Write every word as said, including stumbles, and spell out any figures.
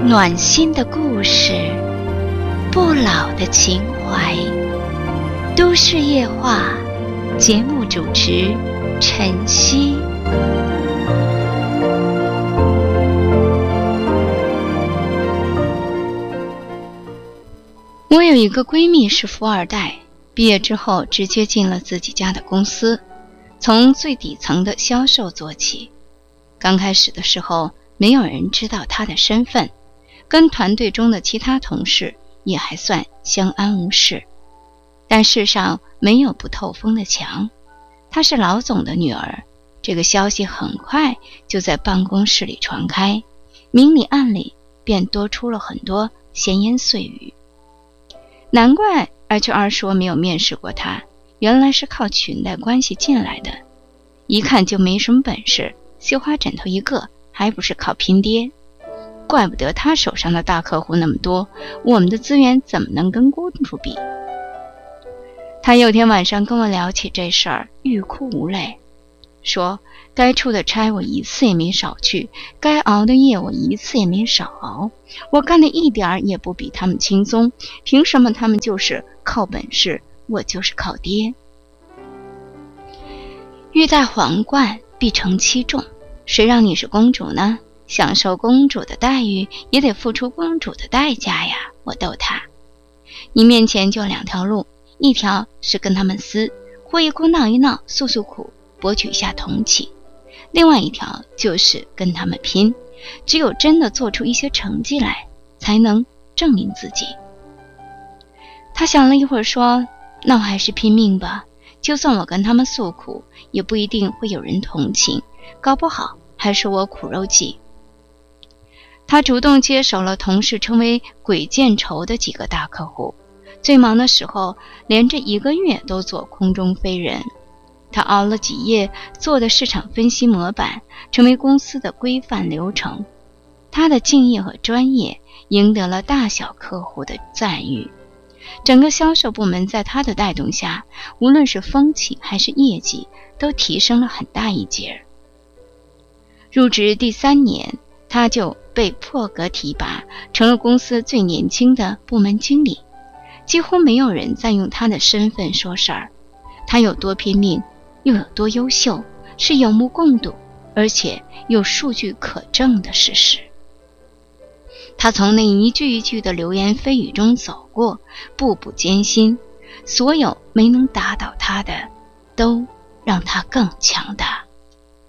暖心的故事，不老的情怀。都市夜话节目主持晨曦。我有一个闺蜜是富二代，毕业之后直接进了自己家的公司，从最底层的销售做起。刚开始的时候，没有人知道她的身份，跟团队中的其他同事也还算相安无事。但世上没有不透风的墙，她是老总的女儿，这个消息很快就在办公室里传开，明里暗里便多出了很多闲言碎语。难怪 H R 说没有面试过她，原来是靠裙带关系进来的，一看就没什么本事，绣花枕头一个，还不是靠拼爹。怪不得他手上的大客户那么多，我们的资源怎么能跟公主比？他有天晚上跟我聊起这事儿，欲哭无泪，说该出的差我一次也没少去，该熬的夜我一次也没少熬，我干的一点儿也不比他们轻松，凭什么他们就是靠本事，我就是靠爹？欲戴皇冠必承其重，谁让你是公主呢？享受公主的待遇也得付出公主的代价呀，我逗他。你面前就两条路，一条是跟他们撕，哭一哭闹一闹诉诉苦，博取一下同情，另外一条就是跟他们拼，只有真的做出一些成绩来，才能证明自己。他想了一会儿说，那我还是拼命吧，就算我跟他们诉苦，也不一定会有人同情，搞不好还是我苦肉计。他主动接手了同事称为鬼见愁的几个大客户，最忙的时候连着一个月都做空中飞人。他熬了几夜做的市场分析模板，成为公司的规范流程。他的敬业和专业赢得了大小客户的赞誉。整个销售部门在他的带动下，无论是风气还是业绩都提升了很大一截。入职第三年，他就被破格提拔，成了公司最年轻的部门经理。几乎没有人再用他的身份说事儿，他有多拼命，又有多优秀，是有目共睹，而且有数据可证的事实。他从那一句一句的流言蜚语中走过，步步艰辛，所有没能打倒他的，都让他更强大。